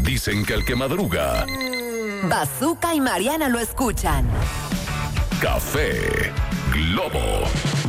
Dicen que el que madruga, Bazooka y Mariana lo escuchan. Café Globo.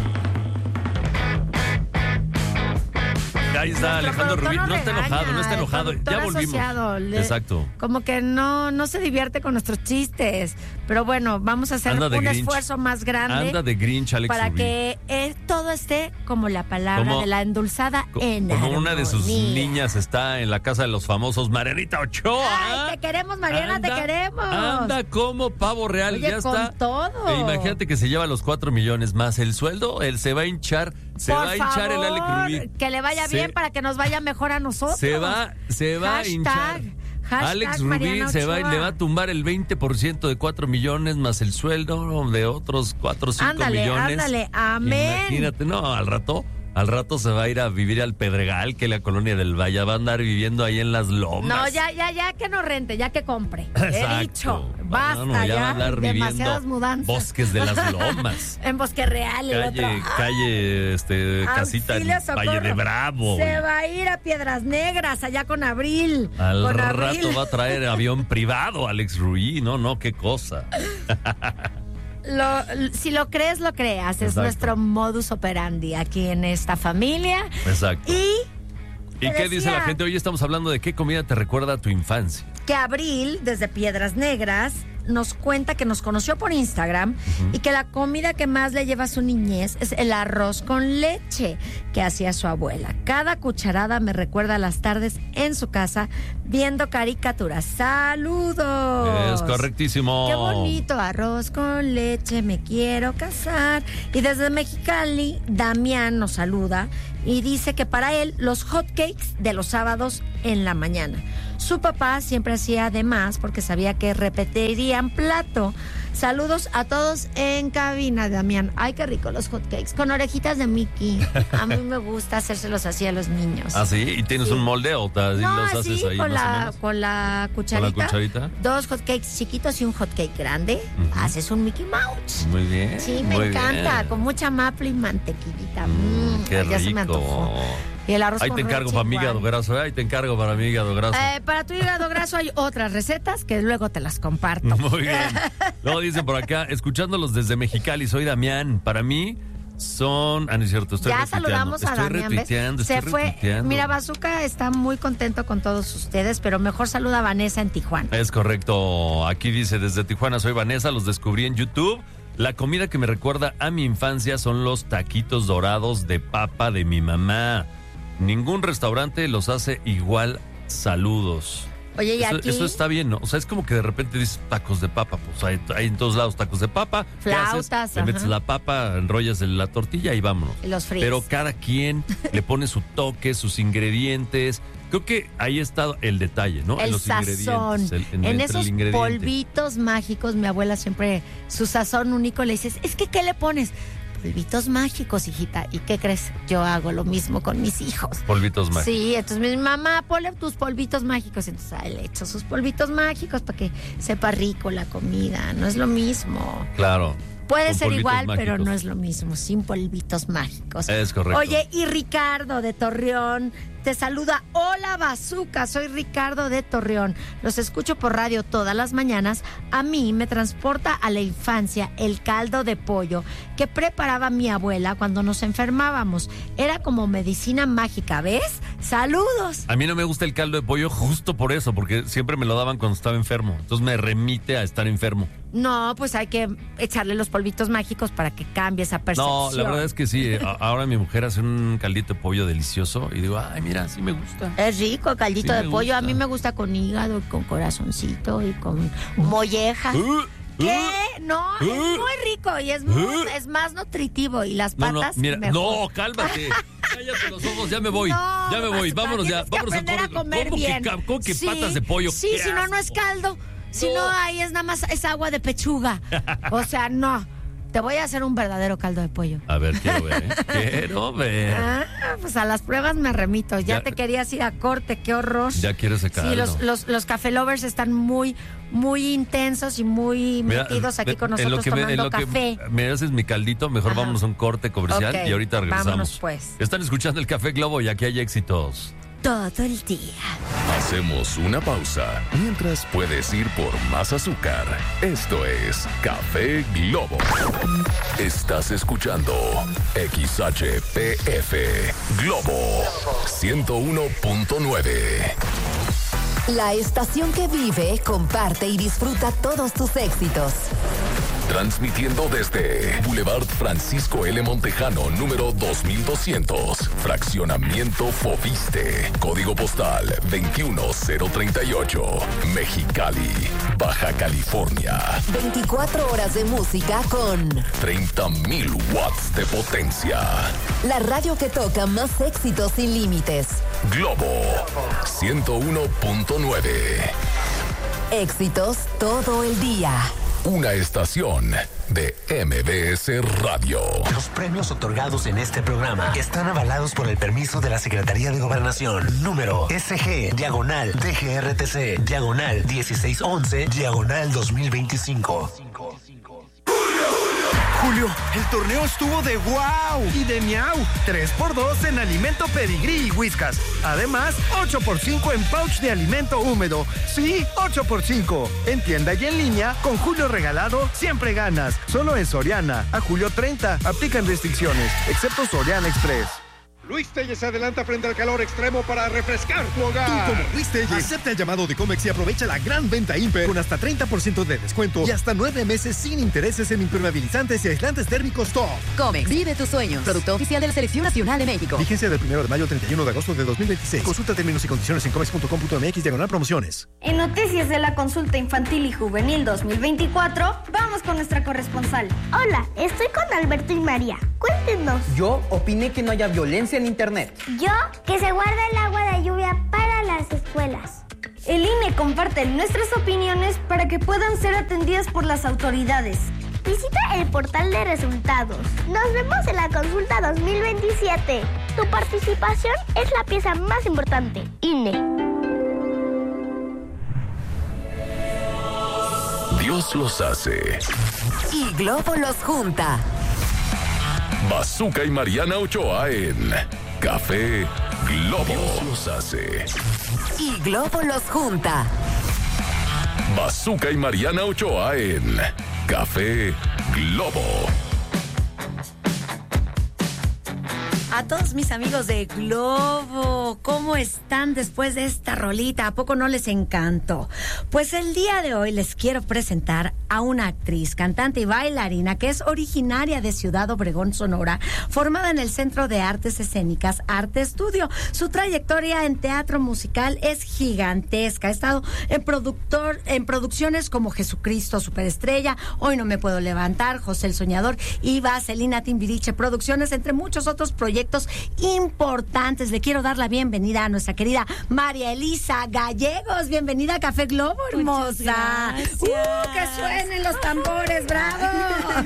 Ahí está Alejandro Rubí. No está enojado, no está enojado. Ya volvimos. Exacto. Como que no se divierte con nuestros chistes. Pero bueno, vamos a hacer un esfuerzo más grande. Anda de Grinch, Alex para Rubí. que todo esté como la palabra de la endulzada en Como armonía. una de sus niñas está en la casa de los famosos, Marianita Ochoa. Ay, te queremos, Mariana, te queremos. Anda como pavo real. Oye, ya con está. todo. Imagínate que se lleva los 4 millones más el sueldo. Él se va a hinchar. Se va a hinchar el Alex Rubí. Que le vaya bien para que nos vaya mejor a nosotros. Se va a hinchar. Alex Rubí le va a tumbar el 20% de 4 millones más el sueldo de otros 4 o 5 millones. Ándale, amén. Imagínate, no, al rato se va a ir a vivir al Pedregal, que es la colonia del Valle, va a andar viviendo ahí en las lomas. No, ya que no rente, ya que compre. Exacto. He dicho, basta ya va a andar demasiadas mudanzas. Bosques de las Lomas. En Bosque Real, el otro. Calle, casita en Valle de Bravo. Se va a ir a Piedras Negras, allá con Abril. Al rato va a traer avión privado, Alex Rubí. No, qué cosa. Si lo crees, lo creas. Exacto. Es nuestro modus operandi aquí en esta familia. Exacto. ¿Y qué dice la gente? Hoy estamos hablando de qué comida te recuerda a tu infancia. Que Abril, desde Piedras Negras, nos cuenta que nos conoció por Instagram y que la comida que más le lleva a su niñez es el arroz con leche que hacía su abuela. Cada cucharada me recuerda a las tardes en su casa viendo caricaturas. ¡Saludos! Es correctísimo. Qué bonito, arroz con leche, me quiero casar. Y desde Mexicali, Damián nos saluda y dice que para él los hotcakes de los sábados en la mañana. Su papá siempre hacía de más porque sabía que repetirían plato. Saludos a todos en cabina, Damián. Ay, qué rico los hotcakes con orejitas de Mickey. A mí me gusta hacérselos así a los niños. ¿Ah, sí? ¿Y tienes un molde o los haces ahí con más con la cucharita. ¿Con la cucharita? 2 hotcakes chiquitos y un hotcake grande. Haces un Mickey Mouse. Muy bien. Sí, me encanta. Con mucha maple y mantequillita. Qué rico. Ya se me antojó. Y el arroz ahí te encargo para mi hígado graso, ahí te encargo para mi hígado graso. Para tu hígado graso hay otras recetas que luego te las comparto. Muy bien. Luego dicen por acá, escuchándolos desde Mexicali, soy Damián. Para mí son... no es cierto, estoy ya retuiteando. Saludamos a Damián, ¿ves? Se fue. Mira, Bazooka está muy contento con todos ustedes, pero mejor saluda a Vanessa en Tijuana. Es correcto. Aquí dice, desde Tijuana soy Vanessa, los descubrí en YouTube. La comida que me recuerda a mi infancia son los taquitos dorados de papa de mi mamá. Ningún restaurante los hace igual. Saludos. Oye, y aquí... Eso está bien, ¿no? O sea, es como que de repente dices tacos de papa. Pues hay en todos lados tacos de papa. Flautas. Le metes la papa, enrollas la tortilla y vámonos. Y los fríes. Pero cada quien le pone su toque, sus ingredientes. Creo que ahí está el detalle, ¿no? El en los sazón. Ingredientes. En esos polvitos mágicos, mi abuela siempre, su sazón único, le dices, es que ¿qué le pones? Polvitos mágicos, hijita. ¿Y qué crees? Yo hago lo mismo con mis hijos. Polvitos mágicos. Sí, entonces mi mamá, ponle tus polvitos mágicos. Entonces le echo sus polvitos mágicos para que sepa rico la comida. No es lo mismo. Claro. Puede ser igual, pero no es lo mismo, sin polvitos mágicos. Es correcto. Oye, y Ricardo de Torreón te saluda. Hola, Bazooka, soy Ricardo de Torreón. Los escucho por radio todas las mañanas. A mí me transporta a la infancia el caldo de pollo que preparaba mi abuela cuando nos enfermábamos. Era como medicina mágica, ¿ves? ¡Saludos! A mí no me gusta el caldo de pollo justo por eso, porque siempre me lo daban cuando estaba enfermo. Entonces me remite a estar enfermo. No, pues hay que echarle los polvitos mágicos para que cambie esa percepción. No, la verdad es que sí. Ahora mi mujer hace un caldito de pollo delicioso y digo, ay, mira, sí me gusta. Es rico el caldito de pollo. A mí me gusta con hígado, con corazoncito y con molleja. ¿Qué? No, es muy rico y es más nutritivo. Y las patas, mejor. No, cálmate. Cállate los ojos, ya me voy. No, ya me voy. Vámonos ya. Vamos a comer bien. ¿Cómo que patas de pollo? Sí, si no es caldo. Si no hay, es nada más, es agua de pechuga. O sea, no. Te voy a hacer un verdadero caldo de pollo. A ver, quiero ver. Quiero ver. Pues a las pruebas me remito. Ya te querías ir a corte, qué horror. Ya quieres ese caldo. Sí, los café lovers están muy intensos y muy metidos aquí con nosotros tomando café. Me haces mi caldito, mejor vámonos a un corte comercial y ahorita regresamos. Vámonos pues. Están escuchando el Café Globo y aquí hay éxitos. Todo el día. Hacemos una pausa mientras puedes ir por más azúcar. Esto es Café Globo. Estás escuchando XHPF Globo 101.9. La estación que vive, comparte y disfruta todos tus éxitos. Transmitiendo desde Boulevard Francisco L. Montejano, número 2200, Fraccionamiento Foviste, Código Postal 21038, Mexicali, Baja California. 24 horas de música con 30,000 watts de potencia. la radio que toca más éxitos sin límites. Globo 101.9. Éxitos todo el día. Una estación de MBS Radio. Los premios otorgados en este programa están avalados por el permiso de la Secretaría de Gobernación. Número SG/DGRTC/1611/2025. Julio, el torneo estuvo de wow y de miau. 3x2 en alimento Pedigrí y Whiskas. Además, 8x5 en pouch de alimento húmedo. Sí, 8x5. En tienda y en línea, con Julio regalado, siempre ganas. Solo en Soriana. A julio 30. Aplican restricciones, excepto Soriana Express. Luis Telles se adelanta frente al calor extremo para refrescar tu hogar. Tú, como Luis Telles, acepta el llamado de Comex y aprovecha la gran venta Imper con hasta 30% de descuento y hasta 9 meses sin intereses en impermeabilizantes y aislantes térmicos top. Comex, vive tus sueños. Producto oficial de la Selección Nacional de México. Vigencia del 1 de mayo al 31 de agosto de 2026. Consulta términos y condiciones en comex.com.mx/promociones. En Noticias de la Consulta Infantil y Juvenil 2024, vamos con nuestra corresponsal. Hola, estoy con Alberto y María. Cuéntenos. Yo opiné que no haya violencia en internet. Yo, que se guarde el agua de lluvia para las escuelas. El INE comparte nuestras opiniones para que puedan ser atendidas por las autoridades. Visita el portal de resultados. Nos vemos en la consulta 2027. Tu participación es la pieza más importante. INE. Dios los hace. Y Globo los junta. Bazooka y Mariana Ochoa en Café Globo. Dios los hace. Y Globo los junta. Bazooka y Mariana Ochoa en Café Globo. A todos mis amigos de Globo, ¿cómo están después de esta rolita? ¿A poco no les encantó? Pues el día de hoy les quiero presentar a una actriz, cantante y bailarina que es originaria de Ciudad Obregón, Sonora, formada en el Centro de Artes Escénicas Arte Estudio. Su trayectoria en teatro musical es gigantesca. Ha estado en producciones como Jesucristo Superestrella, Hoy no me puedo levantar, José el Soñador y Vaselina Timbiriche Producciones, entre muchos otros proyectos importantes. Le quiero dar la bienvenida a nuestra querida María Elisa Gallegos. Bienvenida a Café Globo, hermosa. Que suenen los tambores, bravo.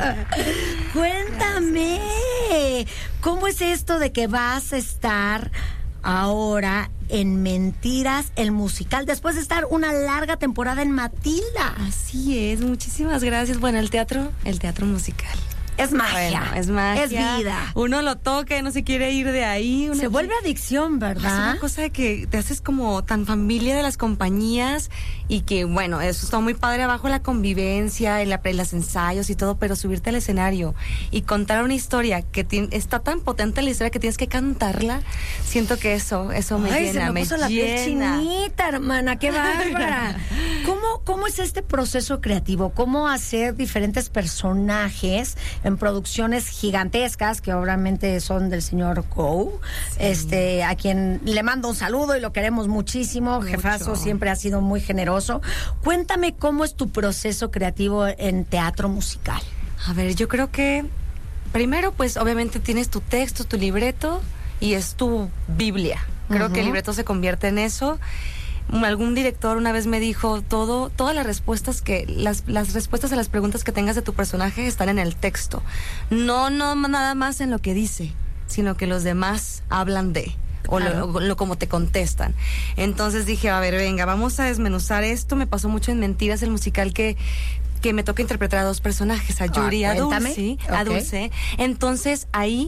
Cuéntame, ¿cómo es esto de que vas a estar ahora en Mentiras, el musical, después de estar una larga temporada en Matilda? Así es, muchísimas gracias. Bueno, el teatro musical. Es magia. Bueno, es magia. Es vida. Uno lo toca y no se quiere ir de ahí. Se vuelve adicción, ¿verdad? Es una cosa que te haces como tan familia de las compañías y que, bueno, eso está muy padre abajo, la convivencia, los ensayos y todo, pero subirte al escenario y contar una historia que está tan potente la historia que tienes que cantarla, siento que eso me llena, se me puso la piel chinita, hermana, qué bárbara. ¿Cómo es este proceso creativo? ¿Cómo hacer diferentes personajes en producciones gigantescas que obviamente son del señor Go, sí, a quien le mando un saludo y lo queremos muchísimo? Jefazo siempre ha sido muy generoso. Cuéntame cómo es tu proceso creativo en teatro musical. A ver, yo creo que primero pues obviamente tienes tu texto, tu libreto y es tu Biblia. Creo que el libreto se convierte en eso. Algún director una vez me dijo, todas las respuestas las respuestas a las preguntas que tengas de tu personaje están en el texto. No nada más en lo que dice, sino que los demás hablan de, o lo como te contestan. Entonces dije, a ver, venga, vamos a desmenuzar esto. Me pasó mucho en Mentiras, el musical que me toca interpretar a dos personajes, a Yuri y a Dulce. Okay. Entonces ahí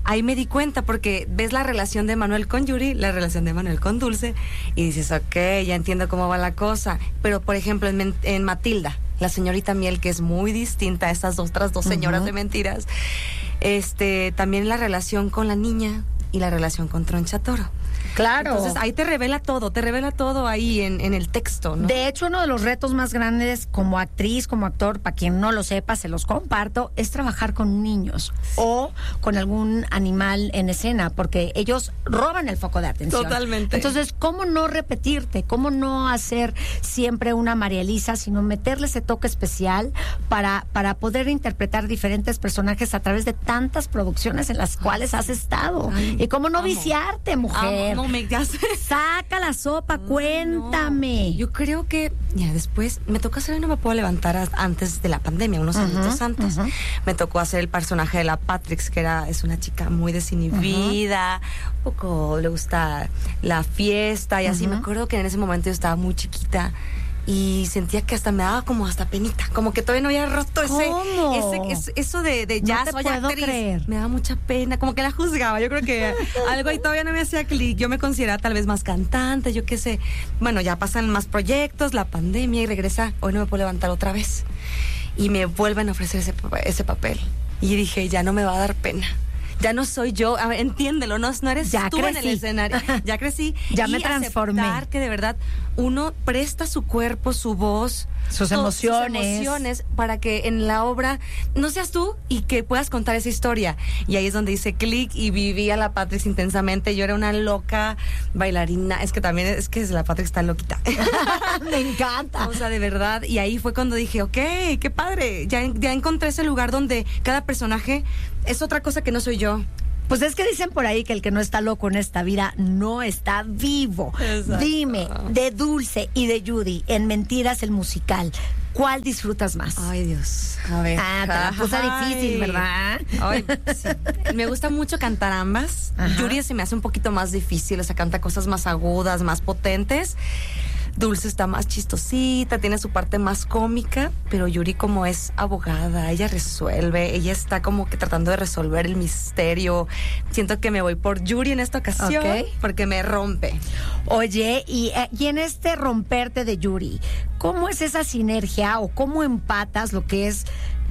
ahí me di cuenta porque ves la relación de Manuel con Yuri, la relación de Manuel con Dulce y dices, ok, ya entiendo cómo va la cosa. Pero, por ejemplo, en Matilda, la señorita Miel, que es muy distinta a estas otras dos señoras de mentiras, también la relación con la niña y la relación con Troncha Toro. Claro. Entonces ahí te revela todo ahí en el texto, ¿no? De hecho, uno de los retos más grandes como actriz, como actor, para quien no lo sepa, se los comparto, es trabajar con niños o con algún animal en escena, porque ellos roban el foco de atención. Totalmente. Entonces, ¿cómo no repetirte? ¿Cómo no hacer siempre una María Elisa, sino meterle ese toque especial para poder interpretar diferentes personajes a través de tantas producciones en las cuales has estado? Y cómo no viciarte, mujer. Saca la sopa, cuéntame. No. Yo creo que ya después me tocó hacer, no me puedo levantar antes de la pandemia, unos años antes. Me tocó hacer el personaje de la Patrix, que es una chica muy desinhibida, un poco le gusta la fiesta y así. Me acuerdo que en ese momento yo estaba muy chiquita y sentía que hasta me daba como hasta penita, como que todavía no había roto eso de jazz. No te puedo creer. Me daba mucha pena, como que la juzgaba. Yo creo que algo ahí todavía no me hacía clic. Yo me consideraba tal vez más cantante, yo qué sé. Bueno, ya pasan más proyectos, la pandemia y regresa. Hoy no me puedo levantar otra vez. Y me vuelven a ofrecer ese papel. Y dije, ya no me va a dar pena. Ya no soy yo, a ver, entiéndelo, no eres ya tú crecí. en el escenario. Ya crecí. Ya me transformé. Aceptar que de verdad uno presta su cuerpo, su voz, sus emociones para que en la obra no seas tú y que puedas contar esa historia. Y ahí es donde hice clic y viví a la Patrix intensamente. Yo era una loca bailarina. Es que también la Patrix está loquita. Me encanta. O sea, de verdad. Y ahí fue cuando dije, ok, qué padre. Ya encontré ese lugar donde cada personaje es otra cosa que no soy yo. Pues es que dicen por ahí que el que no está loco en esta vida no está vivo. Exacto. Dime, de Dulce y de Judy, en Mentiras el musical, ¿cuál disfrutas más? Ay, Dios. A ver. Te la puse difícil, ¿verdad? Ay, sí. Me gusta mucho cantar ambas. Yuri se me hace un poquito más difícil, o sea, canta cosas más agudas, más potentes. Dulce está más chistosita, tiene su parte más cómica, pero Yuri como es abogada, ella resuelve, ella está como que tratando de resolver el misterio. Siento que me voy por Yuri en esta ocasión, porque me rompe. Oye, y en este romperte de Yuri, ¿cómo es esa sinergia o cómo empatas lo que es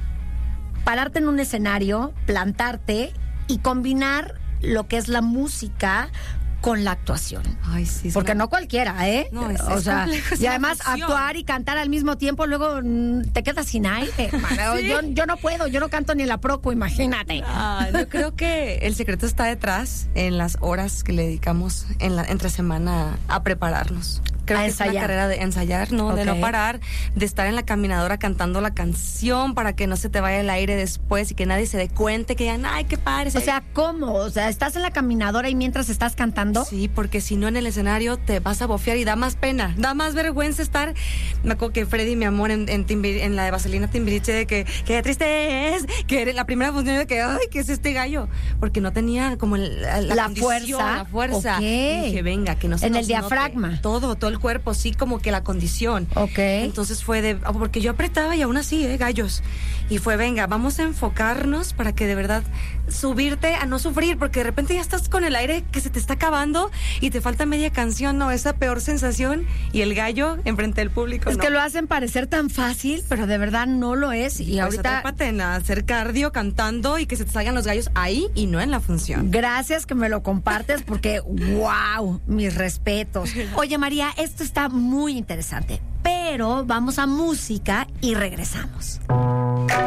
pararte en un escenario, plantarte y combinar lo que es la música con la actuación? Ay, sí. Porque no cualquiera, ¿eh? No, o sea, y además actuar y cantar al mismo tiempo, luego te quedas sin aire. ¿Sí? Yo no puedo, yo no canto ni en la proco, imagínate. Yo creo que el secreto está detrás en las horas que le dedicamos entre semana a prepararnos. Creo que ensayar. Es una carrera de ensayar, ¿no? De no parar, de estar en la caminadora cantando la canción para que no se te vaya el aire después y que nadie se dé cuenta, que digan, ay, qué padre. O sea, ¿cómo? O sea, ¿estás en la caminadora y mientras estás cantando? Sí, porque si no en el escenario te vas a bofear y da más pena, da más vergüenza estar. Me acuerdo que Freddy, mi amor, en la de Vaselina Timbiriche, de que qué triste es, que la primera función de que, ay, ¿qué es este gallo? Porque no tenía como la fuerza. Okay. Y dije, venga, que no se en nos el diafragma. Note. Todo el cuerpo, sí, como que la condición. Ok. Entonces fue porque yo apretaba y aún así, gallos. Y fue, venga, vamos a enfocarnos para que de verdad subirte a no sufrir, porque de repente ya estás con el aire que se te está acabando y te falta media canción, ¿no? Esa peor sensación, y el gallo enfrente del público. Es que lo hacen parecer tan fácil, pero de verdad no lo es. Y pues ahorita atrépate en hacer cardio cantando y que se te salgan los gallos ahí y no en la función. Gracias que me lo compartes, porque wow, mis respetos. Oye, María, esto está muy interesante, pero vamos a música y regresamos.